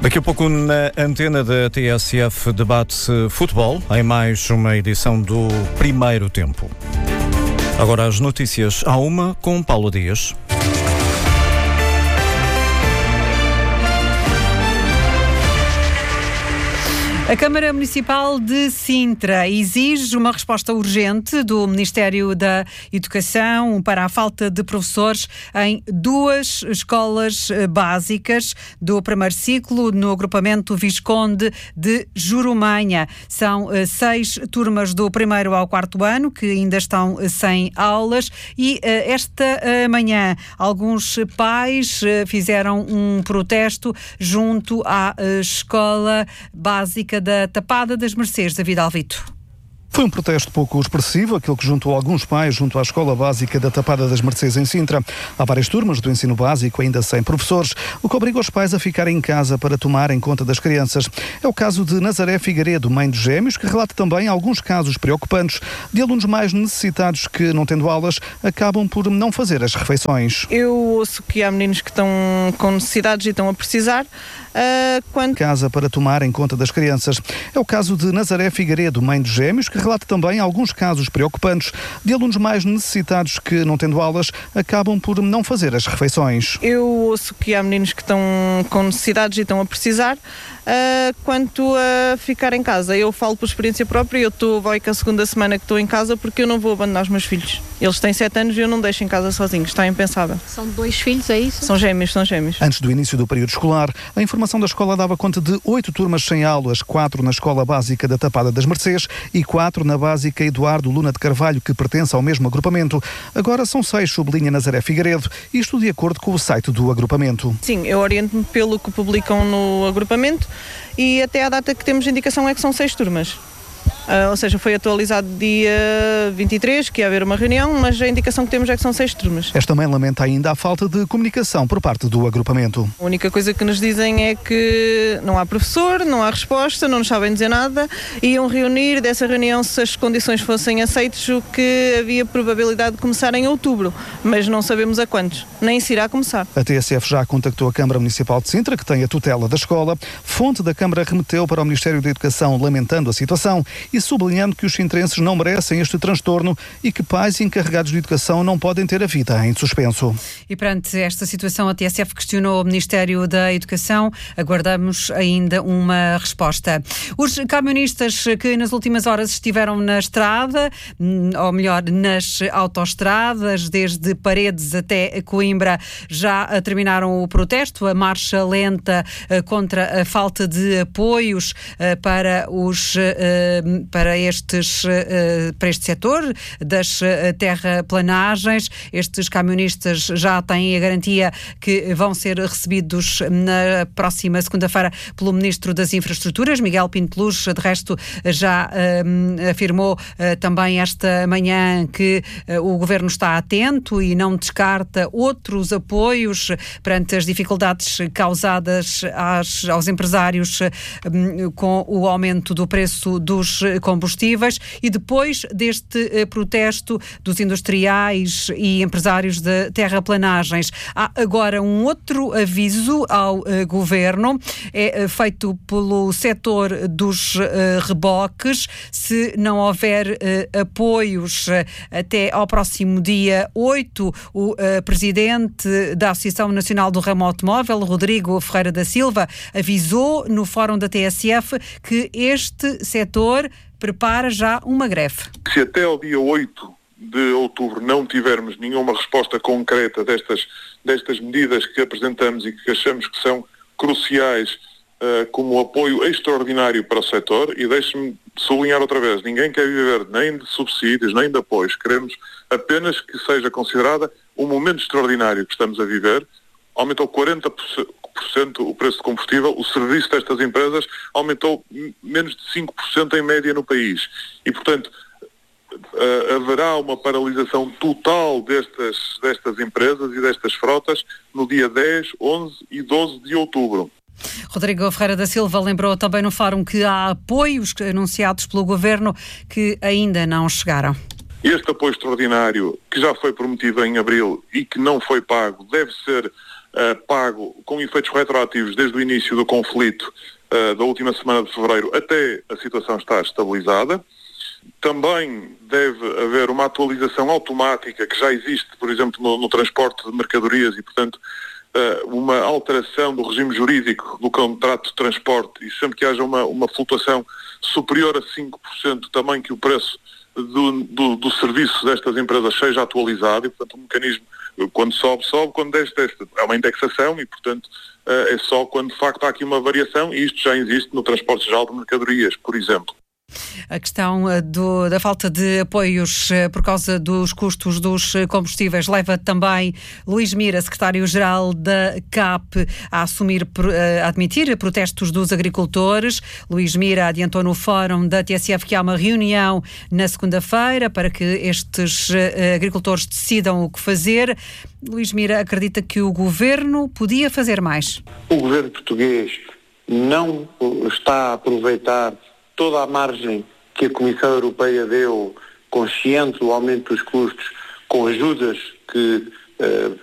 Daqui a pouco na antena da TSF debate-se futebol em mais uma edição do Primeiro Tempo. Agora as notícias à uma com Paulo Dias. A Câmara Municipal de Sintra exige uma resposta urgente do Ministério da Educação para a falta de professores em 2 escolas básicas do primeiro ciclo no agrupamento Visconde de Jurumanha. São 6 turmas do primeiro ao 4º ano que ainda estão sem aulas e esta manhã alguns pais fizeram um protesto junto à escola básica da Tapada das Mercês. David Alvito. Foi um protesto pouco expressivo, aquele que juntou alguns pais junto à Escola Básica da Tapada das Mercês em Sintra. Há várias turmas do ensino básico ainda sem professores, o que obriga os pais a ficarem em casa para tomarem conta das crianças. É o caso de Nazaré Figueiredo, mãe de gêmeos, que relata também alguns casos preocupantes de alunos mais necessitados que, não tendo aulas, acabam por não fazer as refeições. Eu ouço que há meninos que estão com necessidades e estão a precisar. Casa para tomarem conta das crianças. É o caso de Nazaré Figueiredo, mãe de gêmeos, que relata também alguns casos preocupantes de alunos mais necessitados que, não tendo aulas, acabam por não fazer as refeições. Eu ouço que há meninos que estão com necessidades e estão a precisar. Quanto a ficar em casa, eu falo por experiência própria. Vai que a segunda semana que estou em casa porque eu não vou abandonar os meus filhos. Eles têm 7 anos e eu não deixo em casa sozinhos, está impensável. São 2 filhos, é isso? São gêmeos. Antes do início do período escolar, a informação da escola dava conta de 8 turmas sem aulas, 4 na Escola Básica da Tapada das Mercês e 4 na Básica Eduardo Luna de Carvalho, que pertence ao mesmo agrupamento. Agora são 6, sublinha Nazaré Figueiredo, isto de acordo com o site do agrupamento. Sim, eu oriento-me pelo que publicam no agrupamento e até à data que temos indicação é que são 6 turmas. Ou seja, foi atualizado dia 23, que ia haver uma reunião, mas a indicação que temos é que são 6 turmas. Esta mãe lamenta ainda a falta de comunicação por parte do agrupamento. A única coisa que nos dizem é que não há professor, não há resposta, não nos sabem dizer nada. Iam reunir, dessa reunião, se as condições fossem aceitas, o que havia probabilidade de começar em outubro, mas não sabemos a quantos, nem se irá começar. A TSF já contactou a Câmara Municipal de Sintra, que tem a tutela da escola. Fonte da Câmara remeteu para o Ministério da Educação lamentando a situação e sublinhando que os sintrenses não merecem este transtorno e que pais encarregados de educação não podem ter a vida em suspenso. E perante esta situação, a TSF questionou o Ministério da Educação. Aguardamos ainda uma resposta. Os camionistas que nas últimas horas estiveram na estrada, ou melhor, nas autoestradas, desde Paredes até Coimbra, já terminaram o protesto, a marcha lenta contra a falta de apoios para este setor das terraplanagens. Estes camionistas já têm a garantia que vão ser recebidos na próxima segunda-feira pelo Ministro das Infraestruturas, Miguel Pinto Luz. De resto, já afirmou também esta manhã que o Governo está atento e não descarta outros apoios perante as dificuldades causadas aos empresários com o aumento do preço dos combustíveis. E depois deste protesto dos industriais e empresários de terraplanagens, há agora um outro aviso ao Governo, é feito pelo setor dos reboques. Se não houver apoios até ao próximo dia 8, o presidente da Associação Nacional do Ramo Automóvel, Rodrigo Ferreira da Silva, avisou no Fórum da TSF que este setor prepara já uma greve. Se até ao dia 8 de outubro não tivermos nenhuma resposta concreta destas medidas que apresentamos e que achamos que são cruciais como apoio extraordinário para o setor, e deixe-me sublinhar outra vez, ninguém quer viver nem de subsídios, nem de apoios, queremos apenas que seja considerada um momento extraordinário que estamos a viver. Aumentou 40% o preço de combustível, o serviço destas empresas aumentou menos de 5% em média no país. E, portanto, haverá uma paralisação total destas empresas e destas frotas no dia 10, 11 e 12 de outubro. Rodrigo Ferreira da Silva lembrou também no Fórum que há apoios anunciados pelo Governo que ainda não chegaram. Este apoio extraordinário, que já foi prometido em abril e que não foi pago, deve ser pago com efeitos retroativos desde o início do conflito da última semana de fevereiro até a situação estar estabilizada. Também deve haver uma atualização automática que já existe, por exemplo, no transporte de mercadorias e, portanto, uma alteração do regime jurídico do contrato de transporte, e sempre que haja uma flutuação superior a 5%, também que o preço do serviço destas empresas seja atualizado, e, portanto, o mecanismo, quando sobe, quando desce, é uma indexação e, portanto, é só quando de facto há aqui uma variação, e isto já existe no transporte geral de mercadorias, por exemplo. A questão da falta de apoios por causa dos custos dos combustíveis leva também Luís Mira, secretário-geral da CAP, a admitir protestos dos agricultores. Luís Mira adiantou no fórum da TSF que há uma reunião na segunda-feira para que estes agricultores decidam o que fazer. Luís Mira acredita que o governo podia fazer mais. O governo português não está a aproveitar toda a margem que a Comissão Europeia deu, consciente do aumento dos custos, com ajudas que